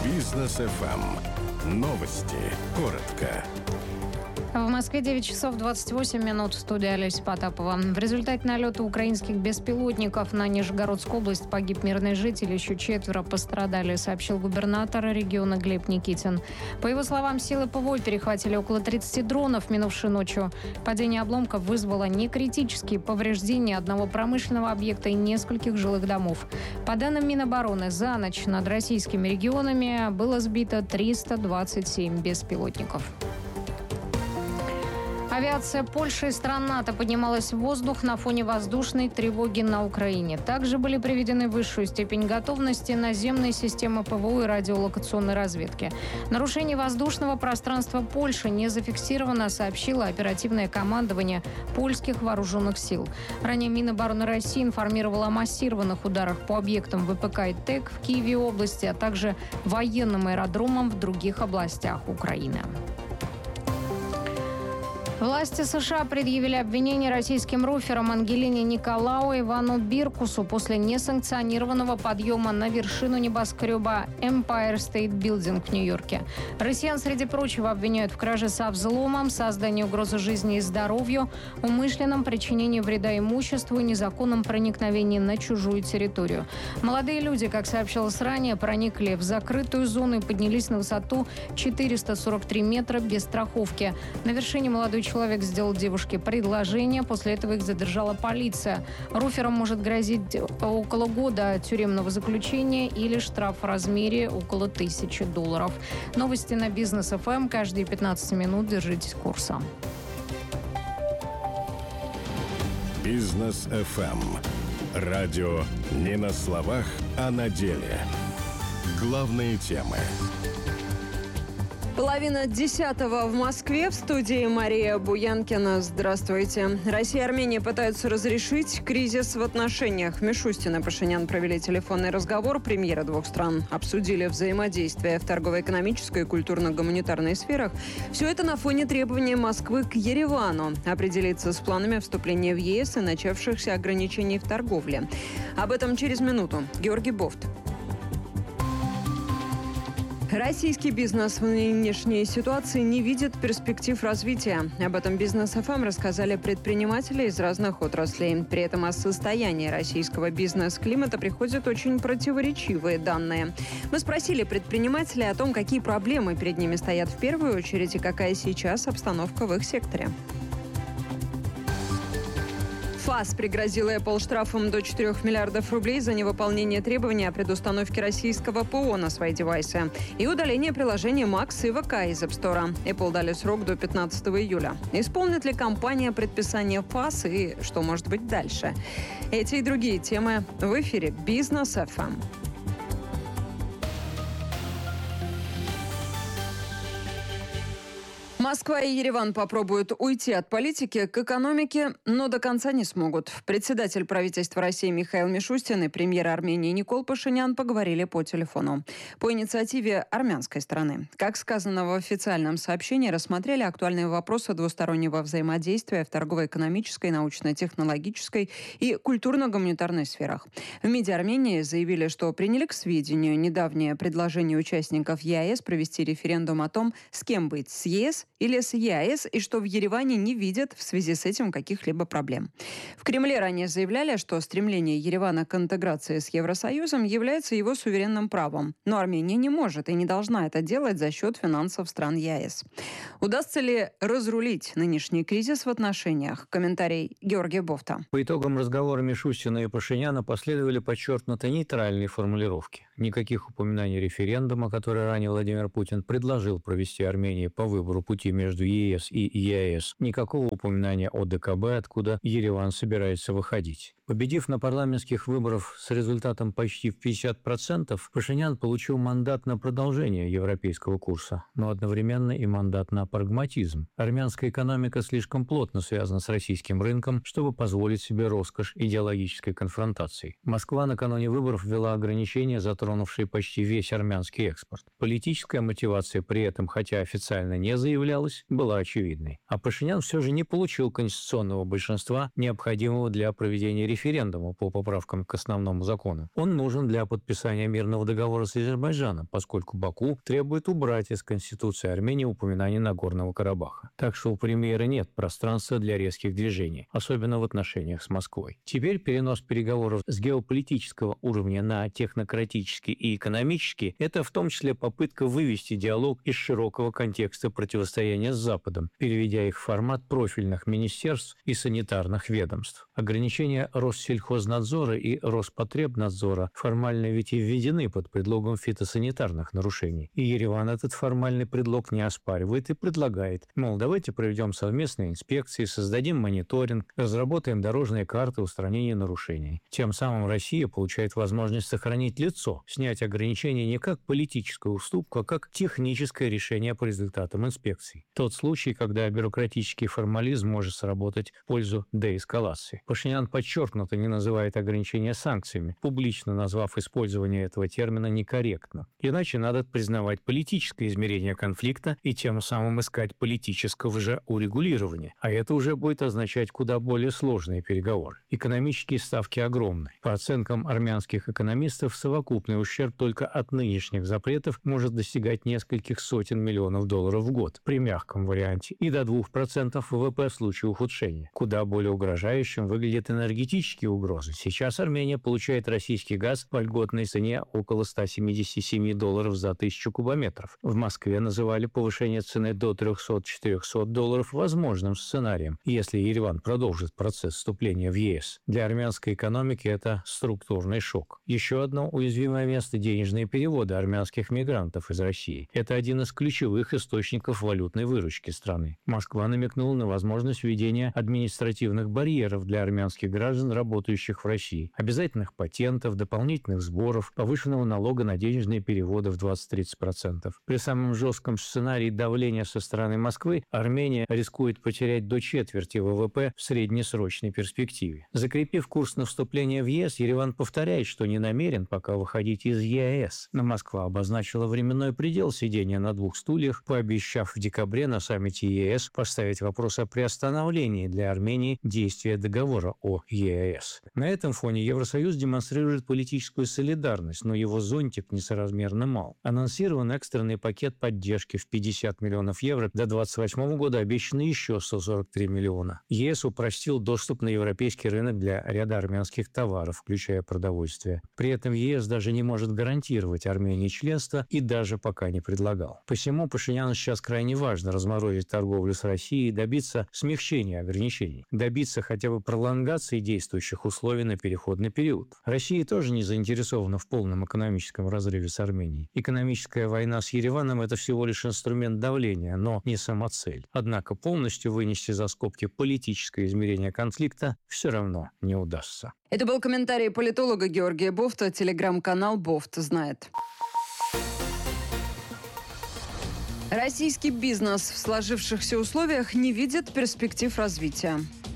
Бизнес ФМ. Новости. Коротко. В Москве 9 часов 28 минут. В студии Олеся Потапова. В результате налета украинских беспилотников на Нижегородскую область погиб мирный житель. Еще 4 пострадали, сообщил губернатор региона Глеб Никитин. По его словам, силы ПВО перехватили около 30 дронов минувшей ночью. Падение обломков вызвало некритические повреждения одного промышленного объекта и нескольких жилых домов. По данным Минобороны, за ночь над российскими регионами было сбито 327 беспилотников. Авиация Польши и стран НАТО поднималась в воздух на фоне воздушной тревоги на Украине. Также были приведены в высшую степень готовности наземные системы ПВО и радиолокационной разведки. Нарушение воздушного пространства Польши не зафиксировано, сообщило оперативное командование польских вооруженных сил. Ранее Минобороны России информировала о массированных ударах по объектам ВПК и ТЭК в Киеве области, а также военным аэродромам в других областях Украины. Власти США предъявили обвинение российским руферам Ангелине Николау и Ивану Биркусу после несанкционированного подъема на вершину небоскреба Empire State Building в Нью-Йорке. Россиян, среди прочего, обвиняют в краже со взломом, создании угрозы жизни и здоровью, умышленном причинении вреда имуществу и незаконном проникновении на чужую территорию. Молодые люди, как сообщалось ранее, проникли в закрытую зону и поднялись на высоту 443 метра без страховки. На вершине молодой человек сделал девушке предложение, после этого их задержала полиция. Руферам может грозить около года тюремного заключения или штраф в размере около $1000. Новости на Бизнес ФМ. Каждые 15 минут держитесь курса. Бизнес ФМ. Радио не на словах, а на деле. Главные темы. 9:30 в Москве. В студии Мария Буянкина. Здравствуйте. Россия и Армения пытаются разрешить кризис в отношениях. Мишустин и Пашинян провели телефонный разговор. Премьеры двух стран обсудили взаимодействие в торгово-экономической и культурно-гуманитарной сферах. Все это на фоне требования Москвы к Еревану определиться с планами вступления в ЕС и начавшихся ограничений в торговле. Об этом через минуту. Георгий Бофт. Российский бизнес в нынешней ситуации не видит перспектив развития. Об этом Бизнес ФМ рассказали предприниматели из разных отраслей. При этом о состоянии российского бизнес-климата приходят очень противоречивые данные. Мы спросили предпринимателей о том, какие проблемы перед ними стоят в первую очередь и какая сейчас обстановка в их секторе. ФАС пригрозила Apple штрафом до 4 миллиардов рублей за невыполнение требований о предустановке российского ПО на свои девайсы и удаление приложений Max и ВК из App Store. Apple дали срок до 15 июля. Исполнит ли компания предписание ФАС и что может быть дальше? Эти и другие темы в эфире Бизнес ФМ. Москва и Ереван попробуют уйти от политики к экономике, но до конца не смогут. Председатель правительства России Михаил Мишустин и премьер Армении Никол Пашинян поговорили по телефону. По инициативе армянской стороны. Как сказано в официальном сообщении, рассмотрели актуальные вопросы двустороннего взаимодействия в торгово-экономической, научно-технологической и культурно-гуманитарной сферах. В МИДе Армении заявили, что приняли к сведению недавнее предложение участников ЕАЭС провести референдум о том, с кем быть, с ЕС или с ЕАЭС, и что в Ереване не видят в связи с этим каких-либо проблем. В Кремле ранее заявляли, что стремление Еревана к интеграции с Евросоюзом является его суверенным правом. Но Армения не может и не должна это делать за счет финансов стран ЕАЭС. Удастся ли разрулить нынешний кризис в отношениях? Комментарий Георгия Бофта. По итогам разговора Мишустина и Пашиняна последовали подчеркнуто нейтральные формулировки. Никаких упоминаний референдума, который ранее Владимир Путин предложил провести Армении по выбору пути между ЕС и ЕАЭС. Никакого упоминания о ДКБ, откуда Ереван собирается выходить. Победив на парламентских выборах с результатом почти в 50%, Пашинян получил мандат на продолжение европейского курса, но одновременно и мандат на прагматизм. Армянская экономика слишком плотно связана с российским рынком, чтобы позволить себе роскошь идеологической конфронтации. Москва накануне выборов ввела ограничения, затронувшие почти весь армянский экспорт. Политическая мотивация при этом, хотя официально не заявлялась, была очевидной. А Пашинян все же не получил конституционного большинства, необходимого для проведения референдума референдума по поправкам к основному закону. Он нужен для подписания мирного договора с Азербайджаном, поскольку Баку требует убрать из Конституции Армении упоминание Нагорного Карабаха. Так что у премьера нет пространства для резких движений, особенно в отношениях с Москвой. Теперь перенос переговоров с геополитического уровня на технократический и экономический – это в том числе попытка вывести диалог из широкого контекста противостояния с Западом, переведя их в формат профильных министерств и санитарных ведомств. Ограничения Россельхознадзора и Роспотребнадзора формально ведь и введены под предлогом фитосанитарных нарушений. И Ереван этот формальный предлог не оспаривает и предлагает, мол, давайте проведем совместные инспекции, создадим мониторинг, разработаем дорожные карты устранения нарушений. Тем самым Россия получает возможность сохранить лицо, снять ограничения не как политическую уступку, а как техническое решение по результатам инспекций. Тот случай, когда бюрократический формализм может сработать в пользу деэскалации. Пашинян подчеркнуто не называет ограничения санкциями, публично назвав использование этого термина некорректно. Иначе надо признавать политическое измерение конфликта и тем самым искать политического же урегулирования. А это уже будет означать куда более сложные переговоры. Экономические ставки огромны. По оценкам армянских экономистов, совокупный ущерб только от нынешних запретов может достигать нескольких сотен миллионов долларов в год при мягком варианте и до 2% ВВП в случае ухудшения. Куда более угрожающим выглядят энергетические угрозы. Сейчас Армения получает российский газ по льготной цене около $177 за 1000 кубометров. В Москве называли повышение цены до $300-400 возможным сценарием, если Ереван продолжит процесс вступления в ЕС. Для армянской экономики это структурный шок. Еще одно уязвимое место – денежные переводы армянских мигрантов из России. Это один из ключевых источников валютной выручки страны. Москва намекнула на возможность введения административных барьеров для армянских граждан, работающих в России, обязательных патентов, дополнительных сборов, повышенного налога на денежные переводы в 20-30%. При самом жестком сценарии давления со стороны Москвы Армения рискует потерять до четверти ВВП в среднесрочной перспективе. Закрепив курс на вступление в ЕС, Ереван повторяет, что не намерен пока выходить из ЕАЭС. Но Москва обозначила временной предел сидения на двух стульях, пообещав в декабре на саммите ЕС поставить вопрос о приостановлении для Армении действия договора о ЕАЭС. На этом фоне Евросоюз демонстрирует политическую солидарность, но его зонтик несоразмерно мал. Анонсирован экстренный пакет поддержки в 50 миллионов евро, до 2028 года обещано еще 143 миллиона. ЕС упростил доступ на европейский рынок для ряда армянских товаров, включая продовольствие. При этом ЕС даже не может гарантировать Армении членство и даже пока не предлагал. Посему Пашиняну сейчас крайне важно разморозить торговлю с Россией и добиться смягчения ограничений, добиться хотя бы пролонгации действующих условий на переходный период. Россия тоже не заинтересована в полном экономическом разрыве с Арменией. Экономическая война с Ереваном – это всего лишь инструмент давления, но не самоцель. Однако полностью вынести за скобки политическое измерение конфликта все равно не удастся. Это был комментарий политолога Георгия Бофта, телеграм-канал «Бофт знает». Российский бизнес в сложившихся условиях не видит перспектив развития.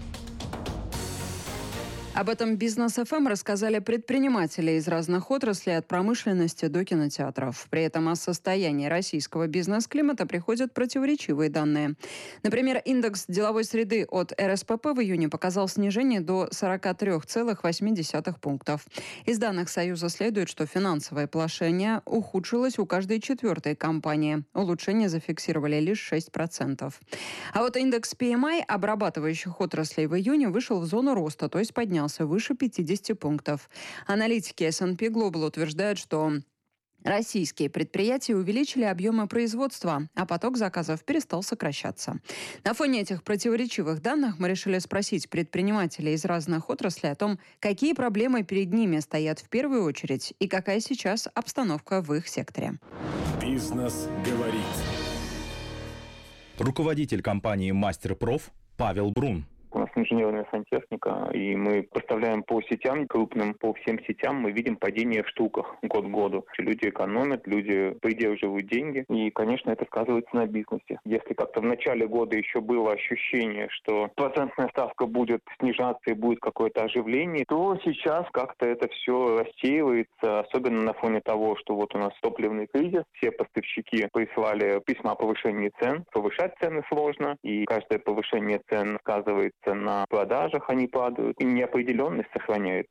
Об этом «Бизнес-ФМ» рассказали предприниматели из разных отраслей, от промышленности до кинотеатров. При этом о состоянии российского бизнес-климата приходят противоречивые данные. Например, индекс деловой среды от РСПП в июне показал снижение до 43,8 пунктов. Из данных Союза следует, что финансовое положение ухудшилось у каждой четвертой компании. Улучшение зафиксировали лишь 6%. А вот индекс PMI обрабатывающих отраслей в июне вышел в зону роста, то есть поднялся выше 50 пунктов. Аналитики S&P Global утверждают, что российские предприятия увеличили объемы производства, а поток заказов перестал сокращаться. На фоне этих противоречивых данных мы решили спросить предпринимателей из разных отраслей о том, какие проблемы перед ними стоят в первую очередь и какая сейчас обстановка в их секторе. Бизнес говорит. Руководитель компании «Мастер-Проф» Павел Брун. У нас инженерная сантехника, и мы поставляем по сетям крупным, по всем сетям мы видим падение в штуках год к году. Люди экономят, люди придерживают деньги, и, конечно, это сказывается на бизнесе. Если как-то в начале года еще было ощущение, что процентная ставка будет снижаться и будет какое-то оживление, то сейчас как-то это все рассеивается, особенно на фоне того, что вот у нас топливный кризис, все поставщики прислали письма о повышении цен. Повышать цены сложно, и каждое повышение цен сказывается на продажах они падают, и неопределенность сохраняется.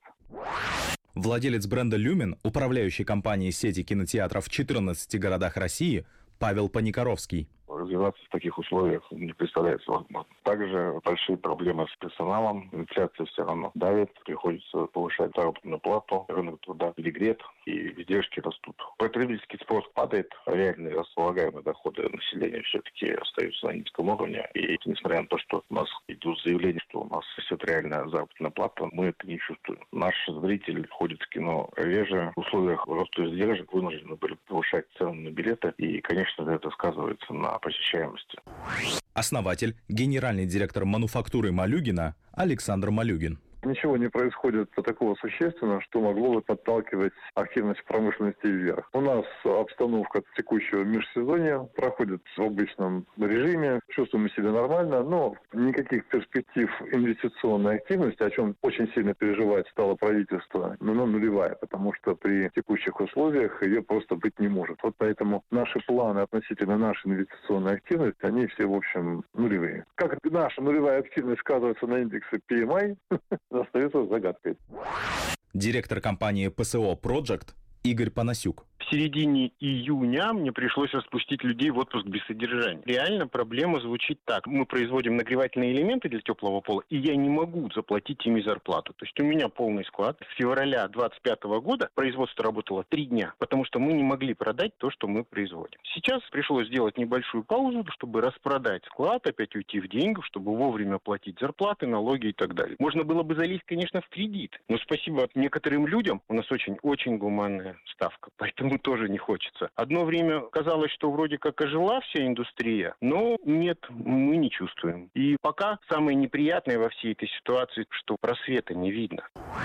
Владелец бренда «Люмен», управляющей компанией сети кинотеатров в 14 городах России, Павел Паникоровский. Развиваться в таких условиях не представляется возможным. Также большие проблемы с персоналом. Инфляция все равно давит. Приходится повышать заработную плату. Рынок труда перегрет и издержки растут. Потребительский спрос падает. Реальные располагаемые доходы населения все-таки остаются на низком уровне. И несмотря на то, что у нас идут заявления, что у нас растет реальная заработная плата, мы это не чувствуем. Наш зритель ходит в кино реже. В условиях роста издержек вынуждены были повышать цены на билеты. И, конечно, это сказывается на посещаемости. Основатель, генеральный директор мануфактуры Малюгина Александр Малюгин. Ничего не происходит такого существенного, что могло бы подталкивать активность промышленности вверх. У нас обстановка текущего межсезонья проходит в обычном режиме, чувствуем себя нормально, но никаких перспектив инвестиционной активности, о чем очень сильно переживает стало правительство, но нулевая, потому что при текущих условиях ее просто быть не может. Вот поэтому наши планы относительно нашей инвестиционной активности, они все, в общем, нулевые. Как наша нулевая активность сказывается на индексе PMI, остается загадкой. Директор компании ПСО Project Игорь Панасюк. В середине июня мне пришлось распустить людей в отпуск без содержания. Реально проблема звучит так. Мы производим нагревательные элементы для теплого пола, и я не могу заплатить ими зарплату. То есть у меня полный склад. С февраля 2025 года производство работало 3 дня, потому что мы не могли продать то, что мы производим. Сейчас пришлось сделать небольшую паузу, чтобы распродать склад, опять уйти в деньги, чтобы вовремя платить зарплаты, налоги и так далее. Можно было бы залезть, конечно, в кредит, но спасибо некоторым людям, у нас очень гуманная ставка, поэтому тоже не хочется. Одно время казалось, что вроде как ожила вся индустрия, но нет, мы не чувствуем. И пока самое неприятное во всей этой ситуации, что просвета не видно.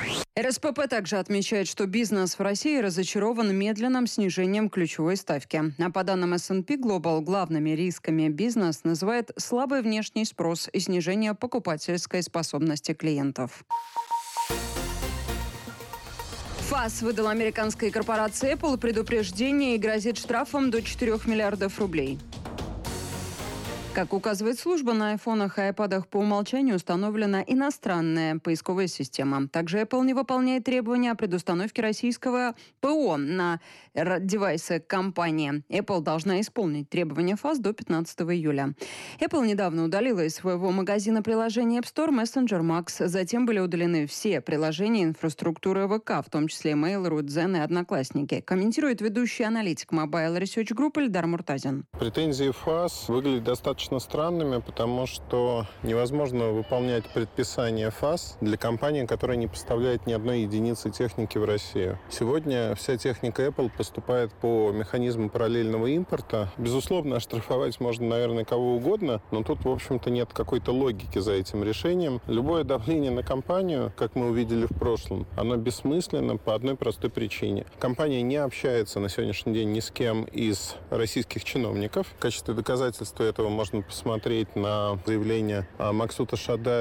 РСПП также отмечает, что бизнес в России разочарован медленным снижением ключевой ставки. А по данным S&P Global, главными рисками бизнес называет слабый внешний спрос и снижение покупательской способности клиентов. ФАС выдал американской корпорации Apple предупреждение и грозит штрафом до 4 миллиардов рублей. Как указывает служба, на айфонах и айпадах по умолчанию установлена иностранная поисковая система. Также Apple не выполняет требования о предустановке российского ПО на девайсы компании. Apple должна исполнить требования ФАС до 15 июля. Apple недавно удалила из своего магазина приложений App Store Messenger Max. Затем были удалены все приложения инфраструктуры ВК, в том числе Mail.ru, Zen и Одноклассники. Комментирует ведущий аналитик Mobile Research Group Эльдар Муртазин. Претензии ФАС выглядят достаточно странными, потому что невозможно выполнять предписания ФАС для компании, которая не поставляет ни одной единицы техники в Россию. Сегодня вся техника Apple поступает по механизму параллельного импорта. Безусловно, оштрафовать можно, наверное, кого угодно, но тут, в общем-то, нет какой-то логики за этим решением. Любое давление на компанию, как мы увидели в прошлом, оно бессмысленно по одной простой причине. Компания не общается на сегодняшний день ни с кем из российских чиновников. В качестве доказательства этого можно посмотреть на заявление Максута Шадаева